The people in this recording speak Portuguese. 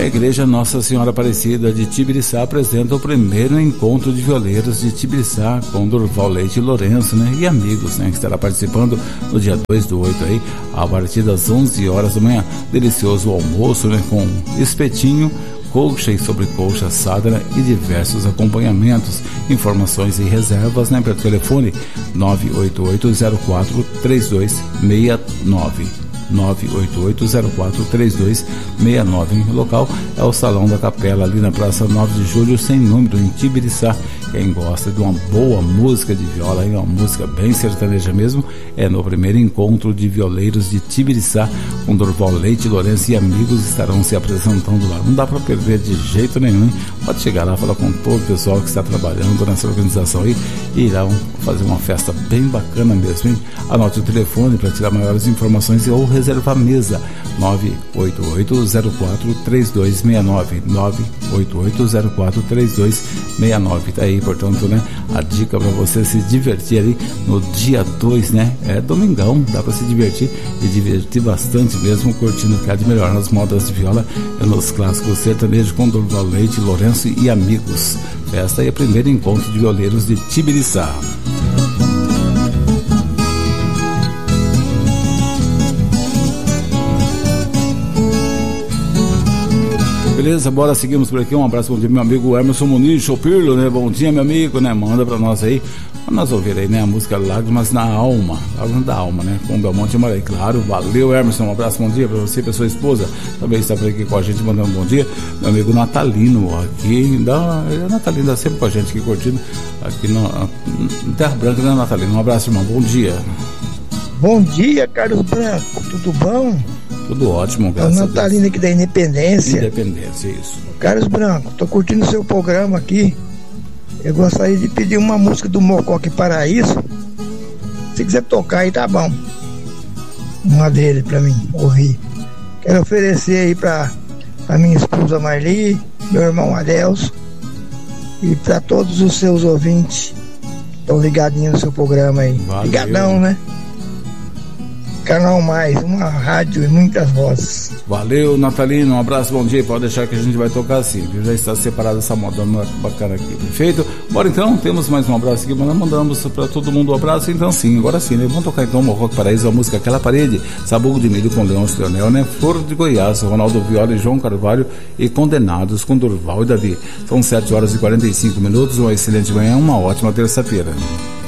A Igreja Nossa Senhora Aparecida de Tibiriçá apresenta o primeiro encontro de violeiros de Tibiriçá com Durval Leite e Lourenço, né? E amigos, né? Que estará participando no dia 2/8 aí, a partir das 11 horas da manhã. Delicioso almoço, né? Com espetinho, colcha e sobrecolcha assada e diversos acompanhamentos. Informações e reservas, né? Pelo telefone 988043269. 988043269. O local é o Salão da Capela, ali na Praça 9 de Julho, sem número, em Tibiriçá. Quem gosta de uma boa música de viola, uma música bem sertaneja mesmo, é no primeiro encontro de violeiros de Tibiriçá, com Durval Leite, Lourenço e amigos estarão se apresentando lá. Não dá para perder de jeito nenhum. Pode chegar lá, falar com todo o pessoal que está trabalhando nessa organização aí, e irão fazer uma festa bem bacana mesmo, hein? Anote o telefone para tirar maiores informações ou reservar mesa: 988043269. 988043269. Tá aí, portanto, né, a dica para você se divertir ali no dia 2, né? É domingão, dá para se divertir e divertir bastante mesmo, curtindo o que há de melhor nas modas de viola e nos clássicos sertanejos com Durval Leite, Lourenço e amigos. Festa aí, o primeiro encontro de violeiros de Tibiriçá. Beleza, bora, seguimos por aqui. Um abraço, bom dia, meu amigo Emerson Muniz, Chopirlo, né? Bom dia, meu amigo, né? Manda pra nós aí, pra nós ouvir aí, né? A música Lágrimas na Alma, Lágrimas da Alma, né? Com Belmonte e Marei, claro. Valeu, Emerson, um abraço, bom dia pra você e pra sua esposa. Também está por aqui com a gente, mandando um bom dia. Meu amigo Natalino, aqui, Natalino tá sempre com a gente aqui, curtindo, aqui no Terra Branca, né, Natalino? Um abraço, irmão, bom dia. Bom dia, Carlos Branco, tudo bom? Tudo ótimo, graças a Deus. Natalino aqui da Independência. Independência, isso. Carlos Branco, tô curtindo o seu programa aqui. Eu gostaria de pedir uma música do Mocoque Paraíso. Se quiser tocar aí, tá bom. Uma dele pra mim ouvir. Quero oferecer aí pra minha esposa Marli, meu irmão Adelso e pra todos os seus ouvintes que estão ligadinhos no seu programa aí. Valeu. Ligadão, né? Canal Mais, uma rádio e muitas vozes. Valeu, Natalino, um abraço, bom dia. Pode deixar que a gente vai tocar assim, viu? Já está separada essa moda bacana aqui, perfeito? Bora então, temos mais um abraço aqui, mandamos para todo mundo um abraço. Então sim, agora sim, né? Vamos tocar então o Mocoque Paraíso, a música Aquela Parede, Sabugo de Milho com Leão Leonel, né? Flor de Goiás, Ronaldo Viola e João Carvalho, e Condenados com Durval e Davi. São 7 horas e 45 minutos, uma excelente manhã, uma ótima terça-feira.